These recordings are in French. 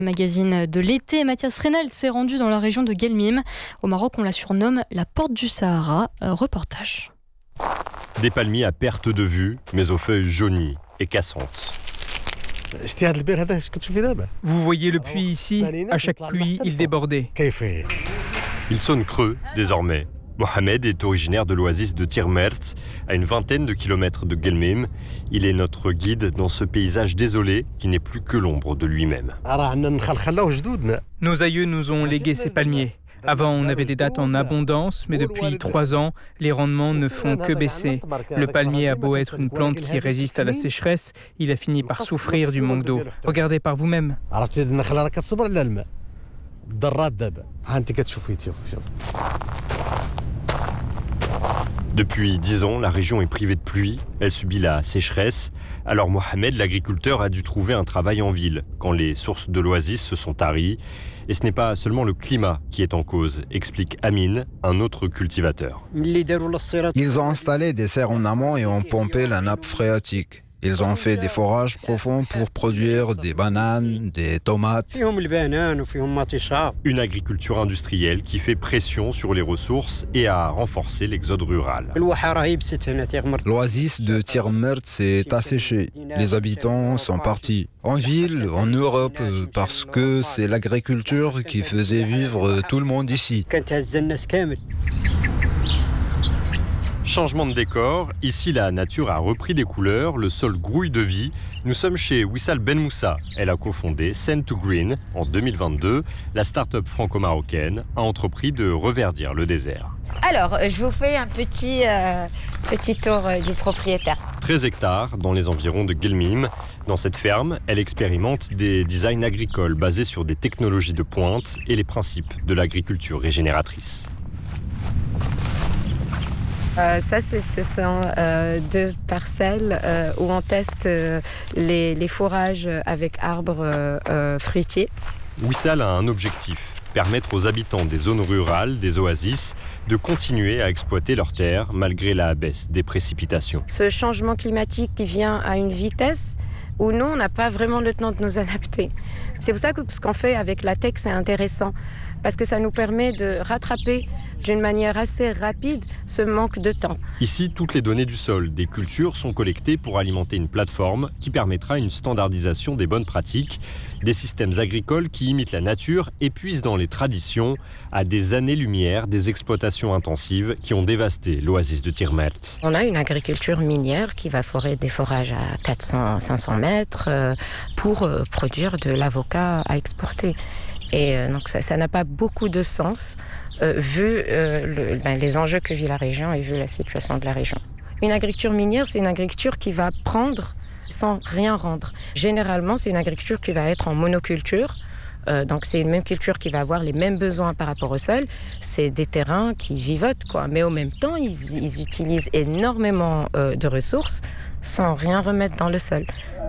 Magazine de l'été, Mathias Reynal s'est rendu dans la région de Guelmim. Au Maroc, on la surnomme la porte du Sahara. Reportage. Des palmiers à perte de vue, mais aux feuilles jaunies et cassantes. Vous voyez le puits ici, à chaque pluie, il débordait. Il sonne creux désormais. Mohamed est originaire de l'oasis de Tirmert, à une vingtaine de kilomètres de Guelmim. Il est notre guide dans ce paysage désolé qui n'est plus que l'ombre de lui-même. Nos aïeux nous ont légué ces palmiers. Avant, on avait des dattes en abondance, mais depuis 3 ans, les rendements ne font que baisser. Le palmier a beau être une plante qui résiste à la sécheresse, il a fini par souffrir du manque d'eau. Regardez par vous-même. Depuis 10 ans, la région est privée de pluie, elle subit la sécheresse. Alors Mohamed, l'agriculteur, a dû trouver un travail en ville, quand les sources de l'oasis se sont taries. Et ce n'est pas seulement le climat qui est en cause, explique Amine, un autre cultivateur. Ils ont installé des serres en amont et ont pompé la nappe phréatique. Ils ont fait des forages profonds pour produire des bananes, des tomates. Une agriculture industrielle qui fait pression sur les ressources et a renforcé l'exode rural. L'oasis de Tirmert s'est asséchée. Les habitants sont partis. En ville, en Europe, parce que c'est l'agriculture qui faisait vivre tout le monde ici. Changement de décor, ici la nature a repris des couleurs, le sol grouille de vie. Nous sommes chez Wissal Ben Moussa. Elle a cofondé Send2Green en 2022. La start-up franco-marocaine a entrepris de reverdir le désert. Alors, je vous fais un petit tour du propriétaire. 13 hectares dans les environs de Guelmim. Dans cette ferme, elle expérimente des designs agricoles basés sur des technologies de pointe et les principes de l'agriculture régénératrice. Ça, ce sont 2 parcelles où on teste les fourrages avec arbres fruitiers. Wissal a un objectif, permettre aux habitants des zones rurales, des oasis, de continuer à exploiter leurs terres malgré la baisse des précipitations. Ce changement climatique qui vient à une vitesse où nous, on n'a pas vraiment le temps de nous adapter. C'est pour ça que ce qu'on fait avec la tech, c'est intéressant, parce que ça nous permet de rattraper d'une manière assez rapide ce manque de temps. Ici, toutes les données du sol, des cultures sont collectées pour alimenter une plateforme qui permettra une standardisation des bonnes pratiques, des systèmes agricoles qui imitent la nature et puisent dans les traditions à des années-lumière des exploitations intensives qui ont dévasté l'oasis de Tirmert. On a une agriculture minière qui va forer des forages à 400-500 mètres pour produire de l'avocat à exporter. Et donc ça n'a pas beaucoup de sens vu les enjeux que vit la région et vu la situation de la région. Une agriculture minière, c'est une agriculture qui va prendre sans rien rendre. Généralement, c'est une agriculture qui va être en monoculture. Donc c'est une même culture qui va avoir les mêmes besoins par rapport au sol. C'est des terrains qui vivotent, quoi. Mais au même temps, ils utilisent énormément de ressources sans rien remettre dans le sol.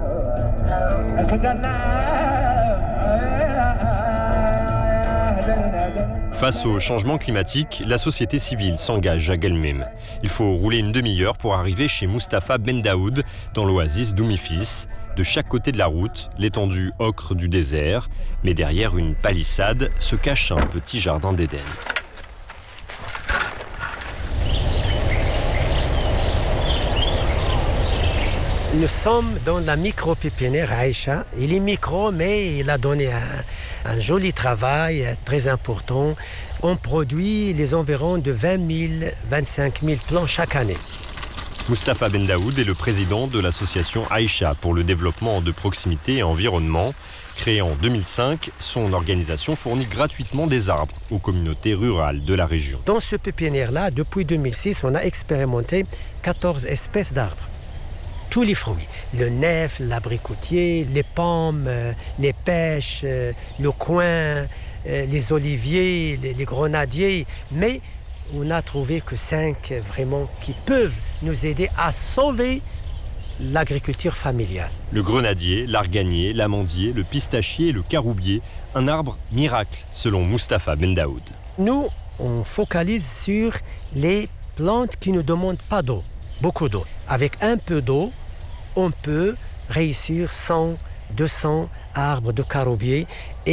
Face au changement climatique, la société civile s'engage à Guelmim. Il faut rouler une demi-heure pour arriver chez Mustapha Ben Daoud, dans l'oasis d'Oumifis. De chaque côté de la route, l'étendue ocre du désert, mais derrière une palissade se cache un petit jardin d'Éden. Nous sommes dans la micro-pépinière Aïcha. Il est micro, mais il a donné un joli travail très important. On produit les environs de 20 000, 25 000 plants chaque année. Mustapha Ben Daoud est le président de l'association Aïcha pour le développement de proximité et environnement. Créée en 2005, son organisation fournit gratuitement des arbres aux communautés rurales de la région. Dans ce pépinière-là, depuis 2006, on a expérimenté 14 espèces d'arbres. Tous les fruits, le nef, l'abricotier, les pommes, les pêches, le coin, les oliviers, les grenadiers. Mais on n'a trouvé que 5 vraiment qui peuvent nous aider à sauver l'agriculture familiale. Le grenadier, l'arganier, l'amandier, le pistachier et le caroubier, un arbre miracle selon Mustapha Ben Daoud. Nous, on focalise sur les plantes qui ne demandent pas d'eau, beaucoup d'eau. Avec un peu d'eau, on peut réussir 100, 200 arbres de caroubier.